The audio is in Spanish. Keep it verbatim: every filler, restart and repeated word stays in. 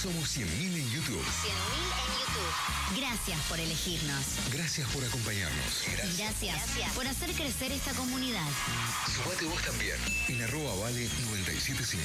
somos cien mil en YouTube. cien mil en YouTube. Gracias por elegirnos. Gracias por acompañarnos. Gracias. Gracias, Gracias por hacer crecer esta comunidad. Sumate vos también. En arroba vale noventa y siete cinco.